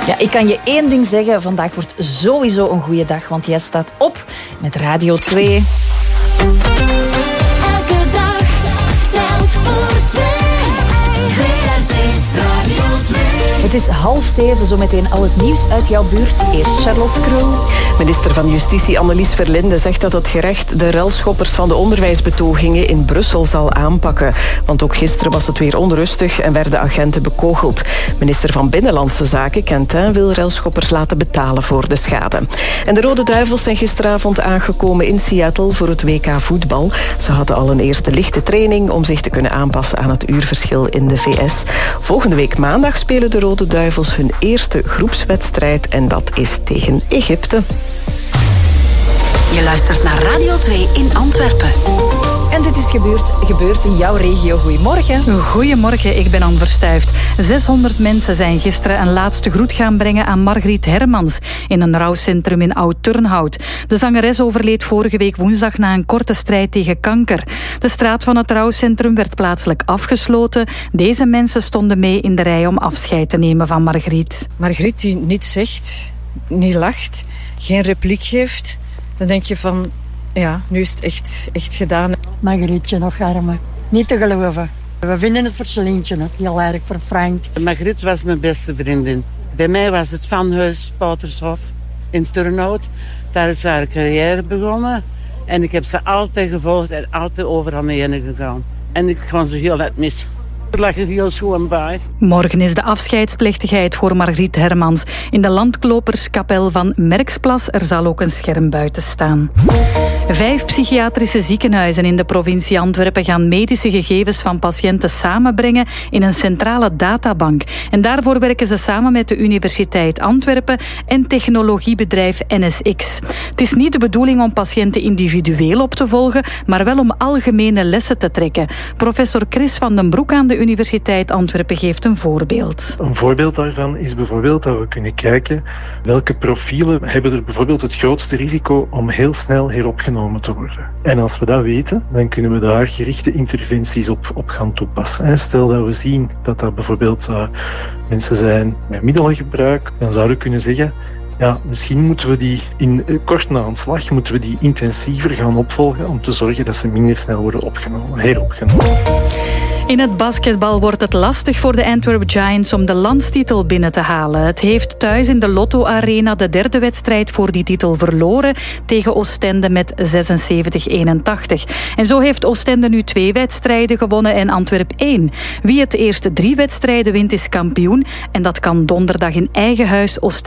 Ja, ik kan je één ding zeggen. Vandaag wordt sowieso een goede dag, want jij staat op met Radio 2. Elke dag telt voor 2. VRT Radio 2. Het is 6:30, zometeen al het nieuws uit jouw buurt. Eerst Charlotte Krul. Minister van Justitie Annelies Verlinde zegt dat het gerecht de relschoppers van de onderwijsbetogingen in Brussel zal aanpakken. Want ook gisteren was het weer onrustig en werden agenten bekogeld. Minister van Binnenlandse Zaken, Quentin, wil relschoppers laten betalen voor de schade. En de Rode Duivels zijn gisteravond aangekomen in Seattle voor het WK voetbal. Ze hadden al een eerste lichte training om zich te kunnen aanpassen aan het uurverschil in de VS. Volgende week maandag spelen de Rode Duivels hun eerste groepswedstrijd en dat is tegen Egypte. Je luistert naar Radio 2 in Antwerpen. En dit is gebeurd in jouw regio. Goedemorgen. Goedemorgen, ik ben Anne Verstuift. 600 mensen zijn gisteren een laatste groet gaan brengen aan Margriet Hermans in een rouwcentrum in Oud-Turnhout. De zangeres overleed vorige week woensdag na een korte strijd tegen kanker. De straat van het rouwcentrum werd plaatselijk afgesloten. Deze mensen stonden mee in de rij om afscheid te nemen van Margriet. Margriet die niets zegt, niet lacht, geen repliek geeft. Dan denk je van, ja, nu is het echt gedaan. Margrietje nog armen. Niet te geloven. We vinden het voor Celientje ook heel erg, voor Frank. Margriet was mijn beste vriendin. Bij mij was het Vanhuis Poutershof in Turnhout. Daar is haar carrière begonnen. En ik heb ze altijd gevolgd en altijd overal mee heen gegaan. En ik kon ze heel net missen. Het lag er heel schoon bij. Morgen is de afscheidsplechtigheid voor Margriet Hermans in de Landkloperskapel van Merksplas. Er zal ook een scherm buiten staan. 5 psychiatrische ziekenhuizen in de provincie Antwerpen gaan medische gegevens van patiënten samenbrengen in een centrale databank. En daarvoor werken ze samen met de Universiteit Antwerpen en technologiebedrijf NSX. Het is niet de bedoeling om patiënten individueel op te volgen, maar wel om algemene lessen te trekken. Professor Chris van den Broek aan de Universiteit Antwerpen geeft een voorbeeld. Een voorbeeld daarvan is bijvoorbeeld dat we kunnen kijken welke profielen hebben er bijvoorbeeld het grootste risico om heel snel heropgenomen te worden. En als we dat weten, dan kunnen we daar gerichte interventies op gaan toepassen. Stel dat we zien dat dat bijvoorbeeld mensen zijn met middelengebruik, dan zouden we kunnen zeggen, ja, misschien moeten we die kort na aanslag moeten we die intensiever gaan opvolgen om te zorgen dat ze minder snel worden heropgenomen. In het basketbal wordt het lastig voor de Antwerp Giants om de landstitel binnen te halen. Het heeft thuis in de Lotto Arena de derde wedstrijd voor die titel verloren tegen Oostende met 76-81. En zo heeft Oostende nu 2 wedstrijden gewonnen en Antwerp 1. Wie het eerste 3 wedstrijden wint is kampioen en dat kan donderdag in eigen huis Oostende